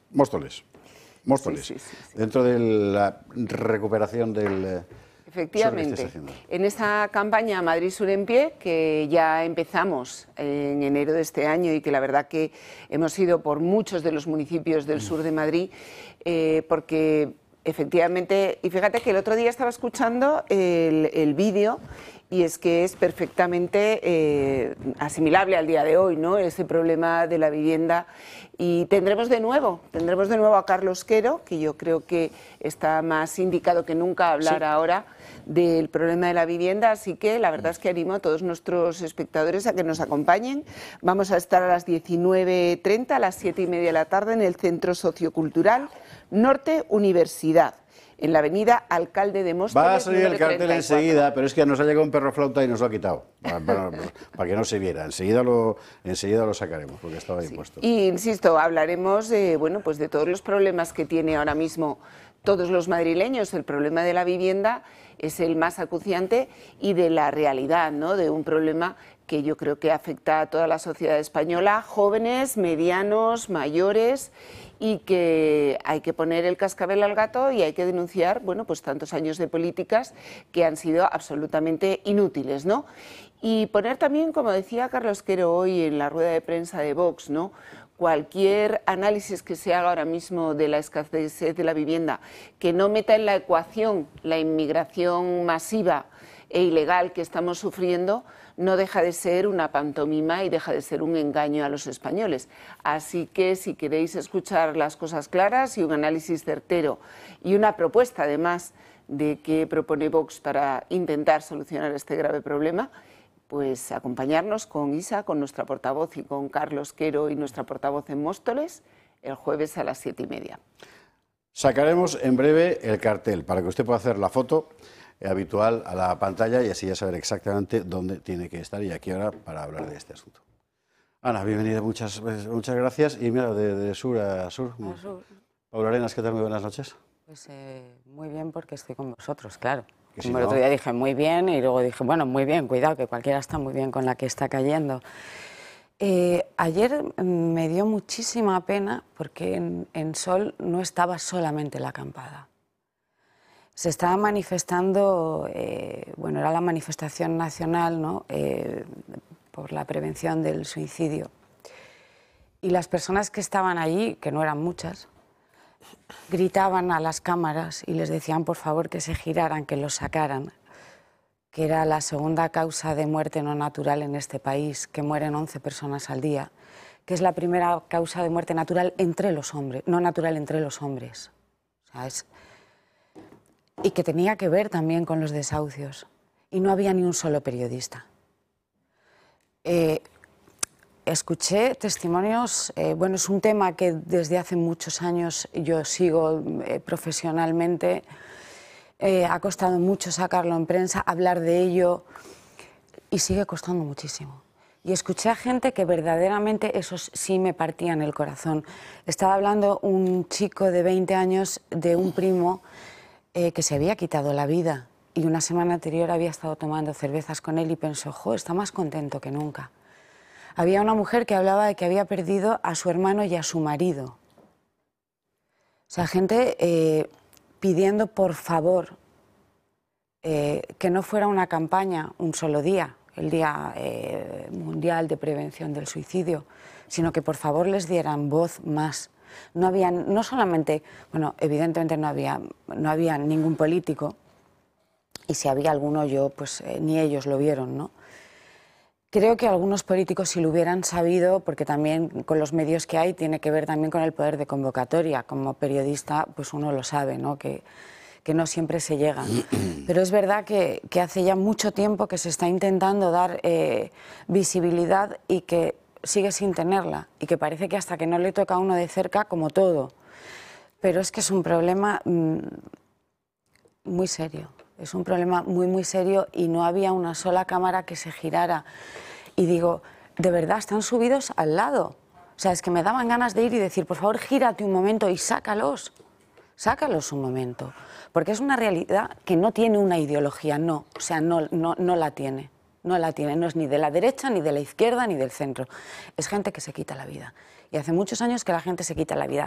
Móstoles. Móstoles, sí. dentro de la recuperación del... Efectivamente, en esa campaña Madrid Sur en Pie, que ya empezamos en enero de este año y que la verdad que hemos ido por muchos de los municipios del sur de Madrid, porque efectivamente, y fíjate que el otro día estaba escuchando el vídeo y es que es perfectamente asimilable al día de hoy, ¿no? Ese problema de la vivienda. Y tendremos de nuevo a Carlos Quero, que yo creo que está más indicado que nunca a hablar ahora del problema de la vivienda, así que la verdad es que animo a todos nuestros espectadores a que nos acompañen. Vamos a estar a las 19:30, a las 7:30 de la tarde en el Centro Sociocultural Norte Universidad, en la avenida Alcalde de Móstoles. Va a salir el cartel enseguida, pero es que nos ha llegado un perro flauta y nos lo ha quitado, para que no se viera. Enseguida lo sacaremos, porque estaba ahí puesto. Y insisto, hablaremos bueno, pues de todos los problemas que tiene ahora mismo todos los madrileños. El problema de la vivienda es el más acuciante y de la realidad, ¿no? De un problema que yo creo que afecta a toda la sociedad española, jóvenes, medianos, mayores, y que hay que poner el cascabel al gato y hay que denunciar, bueno, pues tantos años de políticas que han sido absolutamente inútiles, ¿no? Y poner también, como decía Carlos Quero hoy en la rueda de prensa de Vox, ¿no? Cualquier análisis que se haga ahora mismo de la escasez de la vivienda, que no meta en la ecuación la inmigración masiva e ilegal que estamos sufriendo, no deja de ser una pantomima y deja de ser un engaño a los españoles. Así que si queréis escuchar las cosas claras y un análisis certero y una propuesta además de qué propone Vox para intentar solucionar este grave problema, pues acompañarnos con Isa, con nuestra portavoz, y con Carlos Quero y nuestra portavoz en Móstoles, el jueves a las 7:30. Sacaremos en breve el cartel para que usted pueda hacer la foto habitual a la pantalla y así ya saber exactamente dónde tiene que estar y a qué hora para hablar de este asunto. Ana, bienvenida, muchas gracias. Y mira, de sur a sur. Paula Arenas, ¿qué tal? Muy buenas noches. Pues muy bien, porque estoy con vosotros, claro. Si Como el otro día dije muy bien y luego dije, bueno, muy bien, cuidado, que cualquiera está muy bien con la que está cayendo. Ayer me dio muchísima pena porque en Sol no estaba solamente la acampada. Se estaba manifestando, bueno, era la manifestación nacional, ¿no? Por la prevención del suicidio. Y las personas que estaban allí, que no eran muchas, gritaban a las cámaras y les decían por favor que se giraran, que los sacaran, que era la segunda causa de muerte no natural en este país, que mueren 11 personas al día, que es la primera causa de muerte natural entre los hombres, no natural entre los hombres. O sea, y que tenía que ver también con los desahucios. Y no había ni un solo periodista. Escuché testimonios, bueno, es un tema que desde hace muchos años yo sigo profesionalmente, ha costado mucho sacarlo en prensa, hablar de ello, y sigue costando muchísimo. Y escuché a gente que verdaderamente esos sí me partían el corazón. Estaba hablando un chico de 20 años de un primo que se había quitado la vida y una semana anterior había estado tomando cervezas con él y pensó, jo, está más contento que nunca. Había una mujer que hablaba de que había perdido a su hermano y a su marido. O sea, gente pidiendo por favor que no fuera una campaña un solo día, el Día Mundial de Prevención del Suicidio, sino que por favor les dieran voz más. No había, no solamente, bueno, evidentemente no había ningún político, y si había alguno pues ni ellos lo vieron, ¿no? Creo que algunos políticos, si lo hubieran sabido, porque también con los medios que hay tiene que ver también con el poder de convocatoria. Como periodista, pues uno lo sabe, ¿no? Que no siempre se llega. Pero es verdad que hace ya mucho tiempo que se está intentando dar visibilidad y que sigue sin tenerla. Y que parece que hasta que no le toca a uno de cerca, como todo. Pero es que es un problema muy serio. Es un problema muy, muy serio y no había una sola cámara que se girara. Y digo, de verdad, están subidos al lado. O sea, es que me daban ganas de ir y decir, por favor, gírate un momento y sácalos. Sácalos un momento. Porque es una realidad que no tiene una ideología, no. O sea, no la tiene. No la tiene. No es ni de la derecha, ni de la izquierda, ni del centro. Es gente que se quita la vida. Y hace muchos años que la gente se quita la vida.